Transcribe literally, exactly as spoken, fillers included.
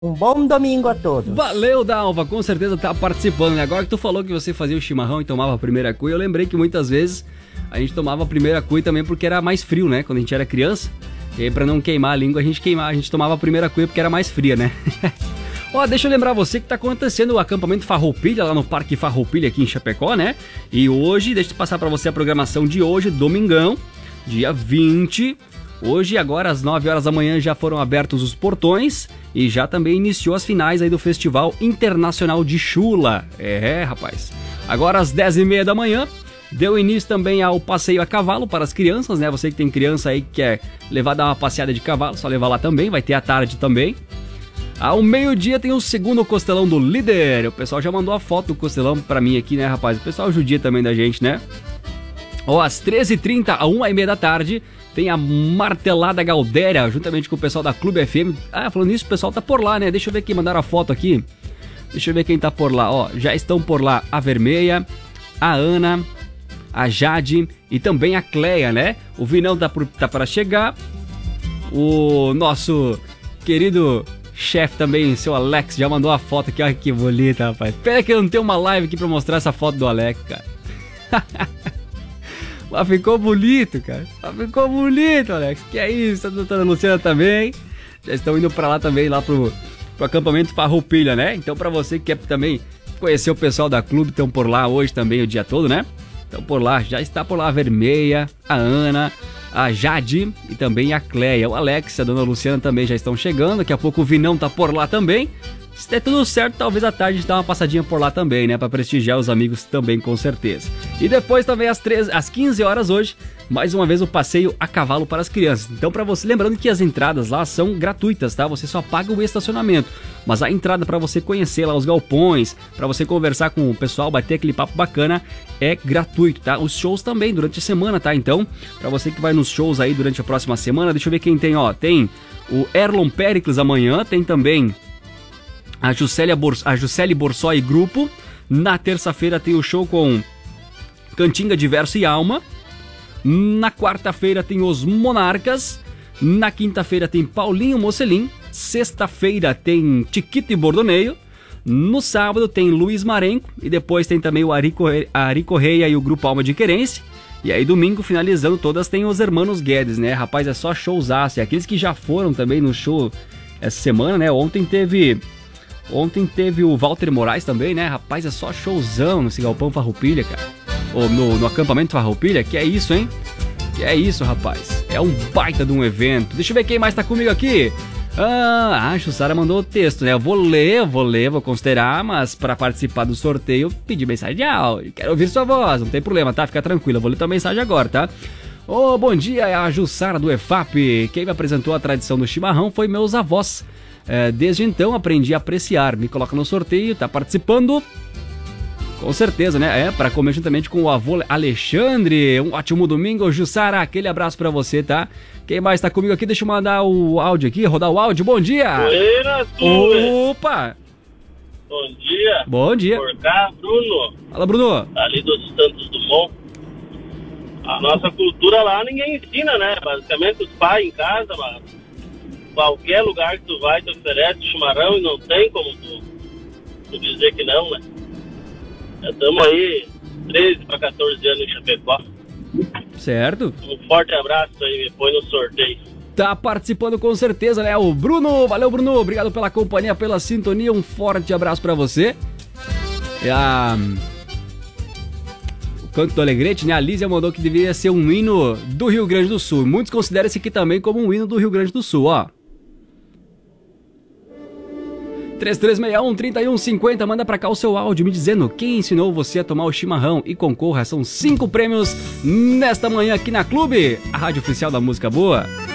Um bom domingo a todos. Valeu, Dalva, com certeza tá participando, né? Agora que tu falou que você fazia o chimarrão e tomava a primeira cuia, eu lembrei que muitas vezes a gente tomava a primeira cuia também porque era mais frio, né? Quando a gente era criança. E aí, pra não queimar a língua, a gente queimava, a gente tomava a primeira cuia porque era mais fria, né? Ó, deixa eu lembrar você que tá acontecendo o acampamento Farroupilha lá no Parque Farroupilha aqui em Chapecó, né? E hoje, deixa eu passar pra você a programação de hoje, domingão, dia vinte. Hoje, agora, às nove horas da manhã, já foram abertos os portões e já também iniciou as finais aí do Festival Internacional de Chula. É, rapaz. Agora, às dez e meia da manhã, deu início também ao passeio a cavalo para as crianças, né? Você que tem criança aí que quer levar dar uma passeada de cavalo, só levar lá também, vai ter à tarde também. Ao meio-dia tem o segundo costelão do líder. O pessoal já mandou a foto do costelão pra mim aqui, né, rapaz? O pessoal judia também da gente, né? Ó, às treze e trinta, a uma e meia da tarde, tem a Martelada Galdéria, juntamente com o pessoal da Clube F M. Ah, falando nisso, o pessoal tá por lá, né? Deixa eu ver aqui, mandaram a foto aqui. Deixa eu ver quem tá por lá. Ó, já estão por lá a Vermeia, a Ana, a Jade e também a Cleia, né? O Vinão tá, por, tá para chegar. O nosso querido chefe também, seu Alex, já mandou a foto aqui. Olha que bonita, rapaz. Pena que eu não tenho uma live aqui pra mostrar essa foto do Alex, cara. Mas ficou bonito, cara. Mas ficou bonito, Alex. Que é isso, a doutora Luciana também. Já estão indo pra lá também, lá pro, pro acampamento Farroupilha, né? Então pra você que quer também conhecer o pessoal da clube, estão por lá hoje também o dia todo, né? Então por lá, já está por lá a Vermeia, a Ana, a Jade e também a Cleia. O Alex e a dona Luciana também já estão chegando. Daqui a pouco o Vinão tá por lá também. Se der tudo certo, talvez à tarde a gente dá uma passadinha por lá também, né? Pra prestigiar os amigos também, com certeza. E depois também às, treze, às quinze horas hoje, mais uma vez o passeio a cavalo para as crianças. Então pra você, lembrando que as entradas lá são gratuitas, tá? Você só paga o estacionamento. Mas a entrada pra você conhecer lá os galpões, pra você conversar com o pessoal, bater aquele papo bacana, é gratuito, tá? Os shows também durante a semana, tá? Então, pra você que vai nos shows aí durante a próxima semana, deixa eu ver quem tem, ó. Tem o Erlon Pericles amanhã, tem também a Juscelia Bors- a Juscelie Borsoi Grupo. Na terça-feira tem o show com Cantinga Diverso e Alma. Na quarta-feira tem os Monarcas. Na quinta-feira tem Paulinho Mocelin. Sexta-feira tem Tiquito e Bordoneio. No sábado tem Luiz Marenco. E depois tem também o Ari, Corre- Ari Correia e o Grupo Alma de Querência. E aí domingo, finalizando todas, tem os Hermanos Guedes, né? Rapaz, é só showzaço. E aqueles que já foram também no show essa semana, né? Ontem teve... Ontem teve o Walter Moraes também, né? Rapaz, é só showzão nesse galpão Farroupilha, cara. Ou no, no acampamento Farroupilha. Que é isso, hein? Que é isso, rapaz. É um baita de um evento. Deixa eu ver quem mais tá comigo aqui. Ah, a Jussara mandou o texto, né? Eu vou ler, vou ler, vou considerar, mas pra participar do sorteio, pedi mensagem de áudio. Quero ouvir sua voz, não tem problema, tá? Fica tranquila, vou ler tua mensagem agora, tá? Ô, oh, bom dia, é a Jussara do E F A P. Quem me apresentou a tradição do chimarrão foi meus avós. É, desde então aprendi a apreciar. Me coloca no sorteio, tá participando? Com certeza, né? É, para comer juntamente com o avô Alexandre. Um ótimo domingo, Jussara. Aquele abraço pra você, tá? Quem mais tá comigo aqui? Deixa eu mandar o áudio aqui, rodar o áudio. Bom dia! Buenas, Opa! Bom dia! Bom dia! Por cá, Bruno. Fala, Bruno! Ali dos Santos Dumont. A nossa cultura lá ninguém ensina, né? Basicamente os pais em casa, mas qualquer lugar que tu vai te oferece chimarrão e não tem como tu, tu dizer que não, né? Já estamos aí treze para quatorze anos em Chapecó. Certo. Um forte abraço aí, me põe no sorteio. Tá participando com certeza, né? O Bruno, valeu Bruno, obrigado pela companhia, pela sintonia, um forte abraço pra você. E a... O Canto do Alegrete, né? A Lízia mandou que deveria ser um hino do Rio Grande do Sul. Muitos consideram esse aqui também como um hino do Rio Grande do Sul, ó. três três seis um, três um cinco zero, manda pra cá o seu áudio me dizendo quem ensinou você a tomar o chimarrão e concorra, são cinco prêmios nesta manhã aqui na Clube, a rádio oficial da música boa.